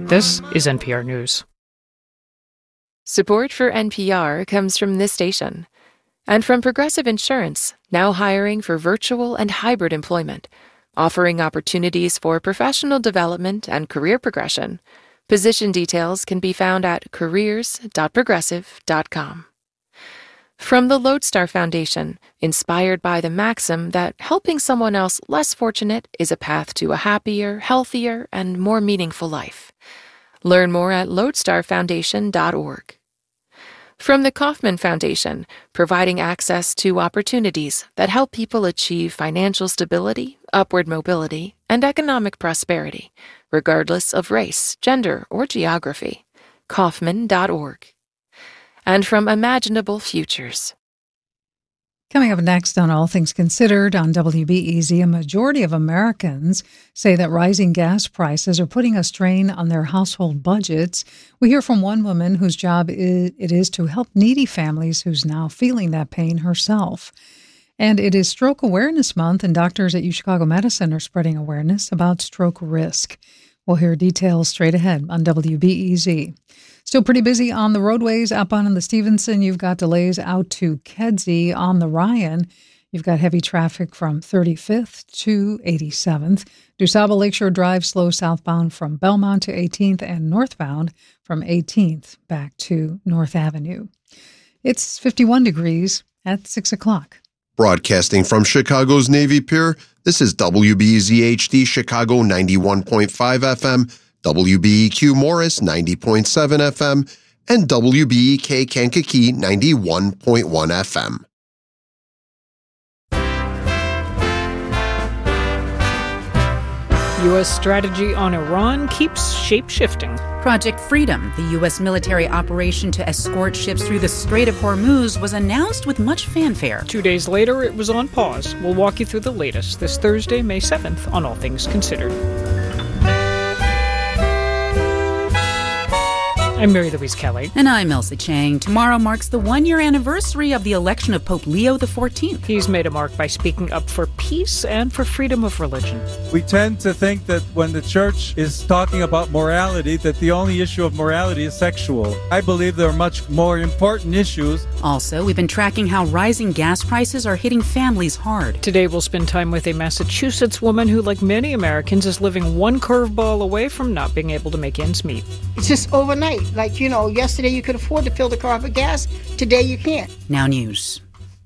This is NPR News. Support for NPR comes from this station and from Progressive Insurance, now hiring for virtual and hybrid employment, offering opportunities for professional development and career progression. Position details can be found at careers.progressive.com. From the Lodestar Foundation, inspired by the maxim that helping someone else less fortunate is a path to a happier, healthier, and more meaningful life. Learn more at lodestarfoundation.org. From the Kauffman Foundation, providing access to opportunities that help people achieve financial stability, upward mobility, and economic prosperity, regardless of race, gender, or geography. Kauffman.org. And from Imaginable Futures. Coming up next on All Things Considered on WBEZ, a majority of Americans say that rising gas prices are putting a strain on their household budgets. We hear from one woman whose job it is to help needy families who's now feeling that pain herself. And it is Stroke Awareness Month, and doctors at UChicago Medicine are spreading awareness about stroke risk. We'll hear details straight ahead on WBEZ. Still pretty busy on the roadways up on the Stevenson. You've got delays out to Kedzie on the Ryan. You've got heavy traffic from 35th to 87th. DuSable Lakeshore Drive slow southbound from Belmont to 18th and northbound from 18th back to North Avenue. It's 51 degrees at 6 o'clock. Broadcasting from Chicago's Navy Pier, this is WBEZ HD Chicago 91.5 FM, WBEQ Morris 90.7 FM, and WBEK Kankakee 91.1 FM. U.S. strategy on Iran keeps shape-shifting. Project Freedom, the U.S. military operation to escort ships through the Strait of Hormuz, was announced with much fanfare. 2 days later, it was on pause. We'll walk you through the latest this Thursday, May 7th, on All Things Considered. I'm Mary Louise Kelly. And I'm Elsie Chang. Tomorrow marks the one-year anniversary of the election of Pope Leo XIV. He's made a mark by speaking up for peace and for freedom of religion. We tend to think that when the church is talking about morality, that the only issue of morality is sexual. I believe there are much more important issues. Also, we've been tracking how rising gas prices are hitting families hard. Today, we'll spend time with a Massachusetts woman who, like many Americans, is living one curveball away from not being able to make ends meet. It's just overnight. Like, yesterday you could afford to fill the car with gas. Today you can't. Now news.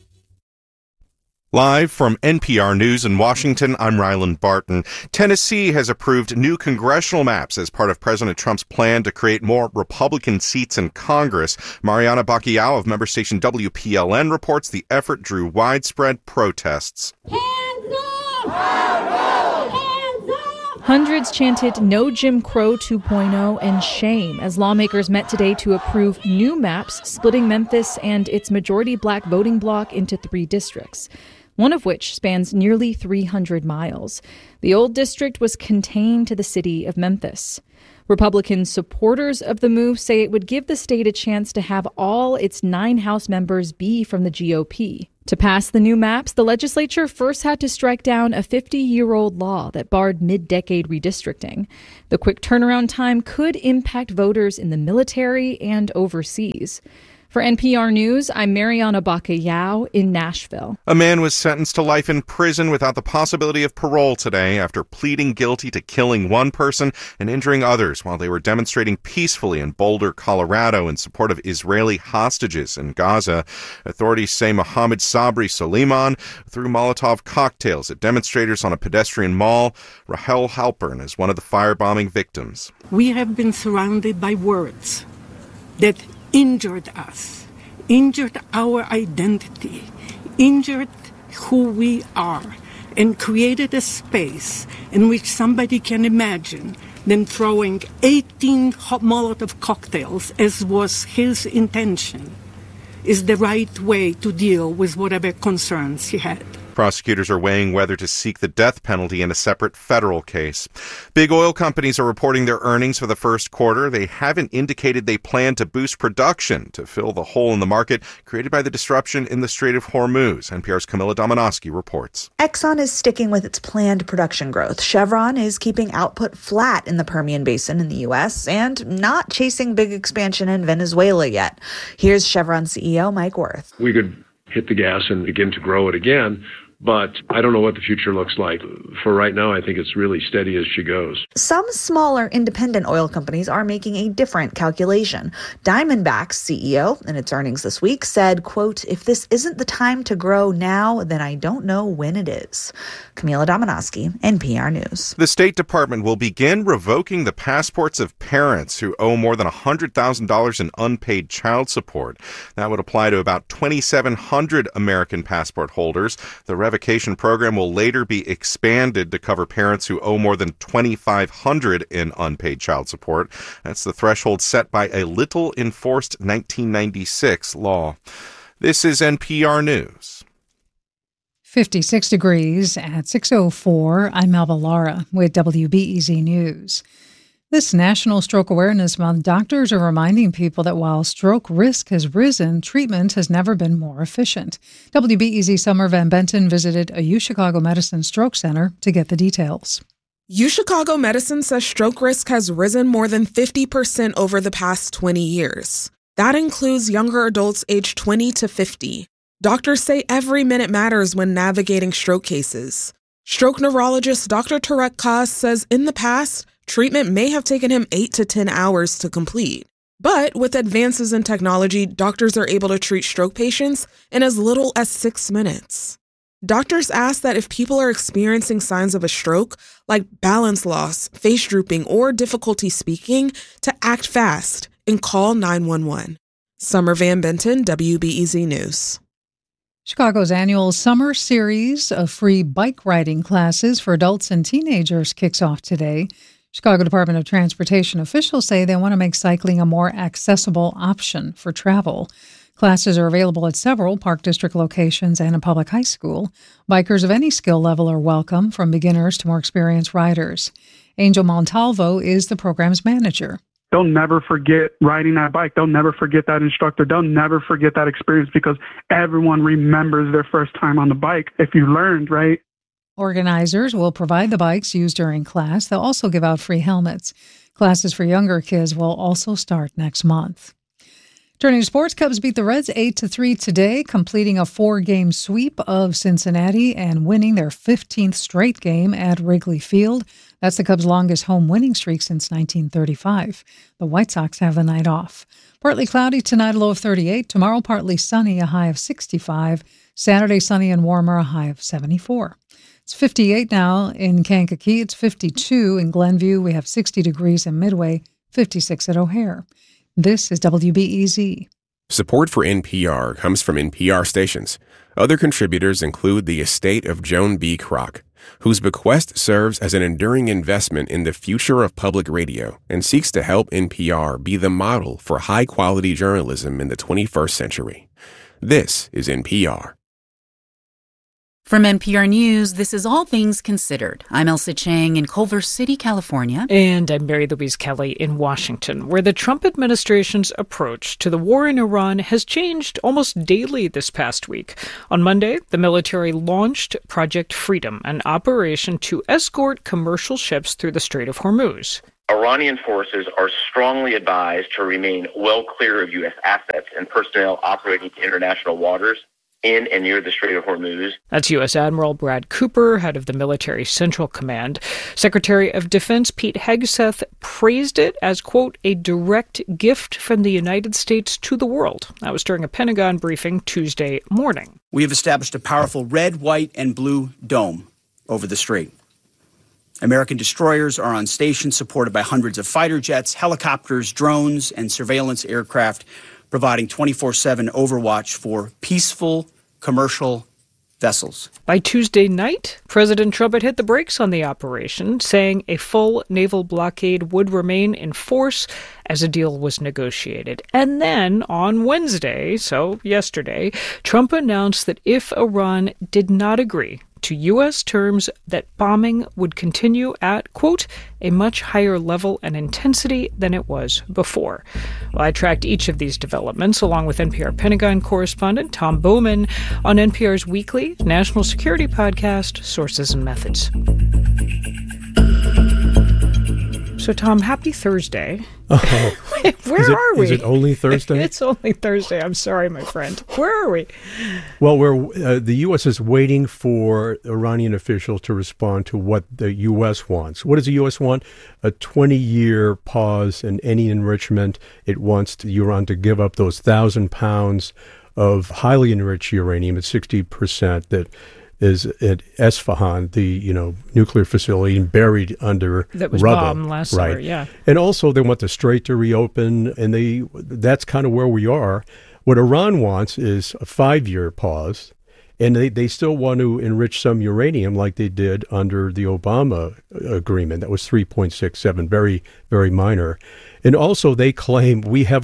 Live from NPR News in Washington, I'm Ryland Barton. Tennessee has approved new congressional maps as part of President Trump's plan to create more Republican seats in Congress. Mariana Bacallao of member station WPLN reports the effort drew widespread protests. Hands up! Hands up! Hundreds chanted "No Jim Crow 2.0" and "Shame" as lawmakers met today to approve new maps splitting Memphis and its majority black voting bloc into 3 districts, one of which spans nearly 300 miles. The old district was contained to the city of Memphis. Republican supporters of the move say it would give the state a chance to have all its 9 House members be from the GOP. To pass the new maps, the legislature first had to strike down a 50-year-old law that barred mid-decade redistricting. The quick turnaround time could impact voters in the military and overseas. For NPR News, I'm Mariana Bacallao in Nashville. A man was sentenced to life in prison without the possibility of parole today after pleading guilty to killing one person and injuring others while they were demonstrating peacefully in Boulder, Colorado in support of Israeli hostages in Gaza. Authorities say Mohammed Sabri Soliman threw Molotov cocktails at demonstrators on a pedestrian mall. Rahel Halpern is one of the firebombing victims. We have been surrounded by words that injured us, injured our identity, injured who we are, and created a space in which somebody can imagine them throwing 18 Molotov cocktails, as was his intention, is the right way to deal with whatever concerns he had. Prosecutors are weighing whether to seek the death penalty in a separate federal case. Big oil companies are reporting their earnings for the first quarter. They haven't indicated they plan to boost production to fill the hole in the market created by the disruption in the Strait of Hormuz. NPR's Camilla Domonoske reports. Exxon is sticking with its planned production growth. Chevron is keeping output flat in the Permian Basin in the U.S. and not chasing big expansion in Venezuela yet. Here's Chevron CEO Mike Wirth. We could hit the gas and begin to grow it again, but I don't know what the future looks like. For right now, I think it's really steady as she goes. Some smaller independent oil companies are making a different calculation. Diamondback's CEO, in its earnings this week, said, quote, "If this isn't the time to grow now, then I don't know when it is." Camila Domonoske, NPR News. The State Department will begin revoking the passports of parents who owe more than $100,000 in unpaid child support. That would apply to about 2,700 American passport holders. The revocation program will later be expanded to cover parents who owe more than $2,500 in unpaid child support. That's the threshold set by a little-enforced 1996 law. This is NPR News. 56 degrees at 6:04. I'm Melba Lara with WBEZ News. This National Stroke Awareness Month, doctors are reminding people that while stroke risk has risen, treatment has never been more efficient. WBEZ Summer Van Benton visited a UChicago Medicine Stroke Center to get the details. UChicago Medicine says stroke risk has risen more than 50% over the past 20 years. That includes younger adults aged 20 to 50. Doctors say every minute matters when navigating stroke cases. Stroke neurologist Dr. Tarek Kaz says in the past, treatment may have taken him 8 to 10 hours to complete. But with advances in technology, doctors are able to treat stroke patients in as little as 6 minutes. Doctors ask that if people are experiencing signs of a stroke, like balance loss, face drooping, or difficulty speaking, to act fast and call 911. Summer Van Benton, WBEZ News. Chicago's annual summer series of free bike riding classes for adults and teenagers kicks off today. Chicago Department of Transportation officials say they want to make cycling a more accessible option for travel. Classes are available at several Park District locations and a public high school. Bikers of any skill level are welcome, from beginners to more experienced riders. Angel Montalvo is the program's manager. They'll never forget riding that bike. They'll never forget that instructor. They'll never forget that experience because everyone remembers their first time on the bike if you learned, right? Organizers will provide the bikes used during class. They'll also give out free helmets. Classes for younger kids will also start next month. Turning to sports, Cubs beat the Reds 8-3 today, completing a 4-game sweep of Cincinnati and winning their 15th straight game at Wrigley Field. That's the Cubs' longest home winning streak since 1935. The White Sox have the night off. Partly cloudy tonight, a low of 38. Tomorrow, partly sunny, a high of 65. Saturday, sunny and warmer, a high of 74. It's 58 now in Kankakee. It's 52 in Glenview. We have 60 degrees in Midway, 56 at O'Hare. This is WBEZ. Support for NPR comes from NPR stations. Other contributors include the estate of Joan B. Kroc, whose bequest serves as an enduring investment in the future of public radio and seeks to help NPR be the model for high-quality journalism in the 21st century. This is NPR. From NPR News, this is All Things Considered. I'm Elsa Chang in Culver City, California. And I'm Mary Louise Kelly in Washington, where the Trump administration's approach to the war in Iran has changed almost daily this past week. On Monday, the military launched Project Freedom, an operation to escort commercial ships through the Strait of Hormuz. Iranian forces are strongly advised to remain well clear of U.S. assets and personnel operating in international waters in and near the Strait of Hormuz. That's U.S. Admiral Brad Cooper, head of the Military Central Command. Secretary of Defense Pete Hegseth praised it as, quote, a direct gift from the United States to the world. That was during a Pentagon briefing Tuesday morning. We have established a powerful red, white, and blue dome over the strait. American destroyers are on station, supported by hundreds of fighter jets, helicopters, drones, and surveillance aircraft, providing 24/7 overwatch for peaceful commercial vessels. By Tuesday night, President Trump had hit the brakes on the operation, saying a full naval blockade would remain in force as a deal was negotiated. And then on Wednesday, so yesterday, Trump announced that if Iran did not agree to U.S. terms, that bombing would continue at, quote, a much higher level and intensity than it was before. Well, I tracked each of these developments along with NPR Pentagon correspondent Tom Bowman on NPR's weekly national security podcast, Sources and Methods. So, Tom, happy Thursday. Oh. Where are we? Is it only Thursday? It's only Thursday. I'm sorry, my friend. Where are we? Well, the U.S. is waiting for Iranian officials to respond to what the U.S. wants. What does the U.S. want? A 20-year pause in any enrichment. It wants Iran to give up those 1,000 pounds of highly enriched uranium at 60% that is at Esfahan, the nuclear facility buried under that was rubble. Bombed last summer, yeah. And also they want the strait to reopen, and that's kind of where we are. What Iran wants is a 5-year pause, and they still want to enrich some uranium like they did under the Obama agreement. That was 3.67, very, very minor. And also they claim we have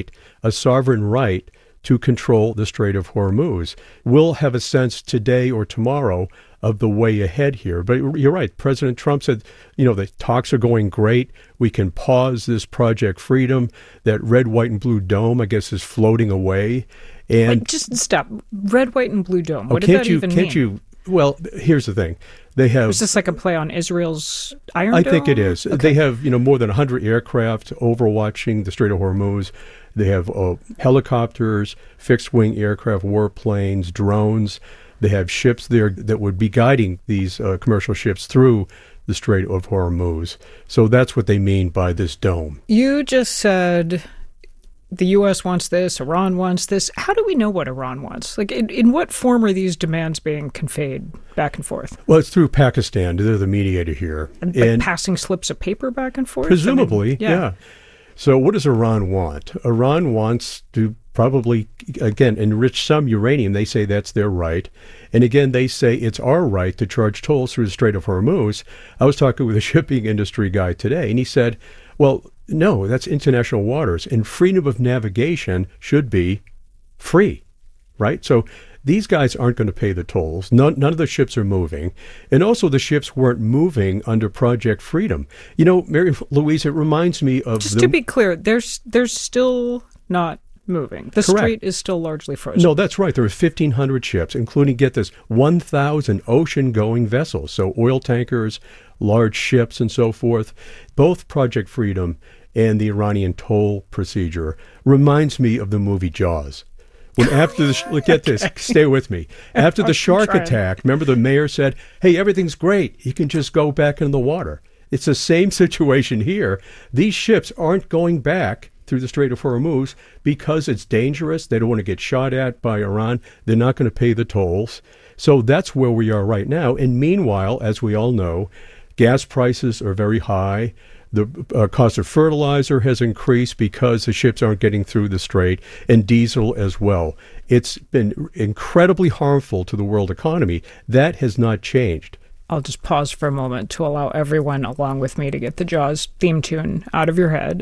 a sovereign right to control the Strait of Hormuz. We'll have a sense today or tomorrow of the way ahead here. But you're right. President Trump said, the talks are going great. We can pause this Project Freedom. That red, white, and blue dome, I guess, is floating away. And just stop. Red, white, and blue dome. What did that even mean? Well, here's the thing. They have. Is this like a play on Israel's Iron Dome? I think it is. Okay. They have, more than 100 aircraft overwatching the Strait of Hormuz. They have helicopters, fixed-wing aircraft, warplanes, drones. They have ships there that would be guiding these commercial ships through the Strait of Hormuz. So that's what they mean by this dome. You just said the U.S. wants this, Iran wants this. How do we know what Iran wants? Like, in what form are these demands being conveyed back and forth? Well, it's through Pakistan. They're the mediator here. And passing slips of paper back and forth? Presumably, yeah. So what does Iran want? Iran wants to probably, again, enrich some uranium. They say that's their right. And again, they say it's our right to charge tolls through the Strait of Hormuz. I was talking with a shipping industry guy today, and he said, well, no, that's international waters, and freedom of navigation should be free, right? So these guys aren't going to pay the tolls. None of the ships are moving. And also the ships weren't moving under Project Freedom. Mary Louise, it reminds me of... Just to be clear, there's still not moving. The strait is still largely frozen. No, that's right. There are 1,500 ships, including, get this, 1,000 ocean-going vessels. So oil tankers, large ships, and so forth. Both Project Freedom and the Iranian toll procedure reminds me of the movie Jaws. When after look at this, stay with me. After the shark attack, remember the mayor said, hey, everything's great. You can just go back in the water. It's the same situation here. These ships aren't going back through the Strait of Hormuz because it's dangerous. They don't want to get shot at by Iran. They're not going to pay the tolls. So that's where we are right now. And meanwhile, as we all know, gas prices are very high. The cost of fertilizer has increased because the ships aren't getting through the strait, and diesel as well. It's been incredibly harmful to the world economy. That has not changed. I'll just pause for a moment to allow everyone along with me to get the Jaws theme tune out of your head.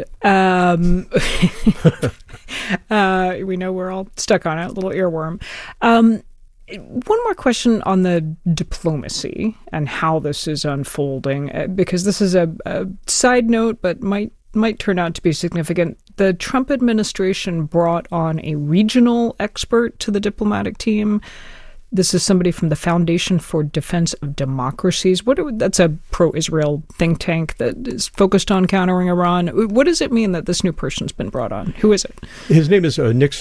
We know we're all stuck on it, little earworm. One more question on the diplomacy and how this is unfolding, because this is a side note, but might turn out to be significant. The Trump administration brought on a regional expert to the diplomatic team. This is somebody from the Foundation for Defense of Democracies. That's a pro-Israel think tank that is focused on countering Iran. What does it mean that this new person's been brought on? Who is it? His name is Nick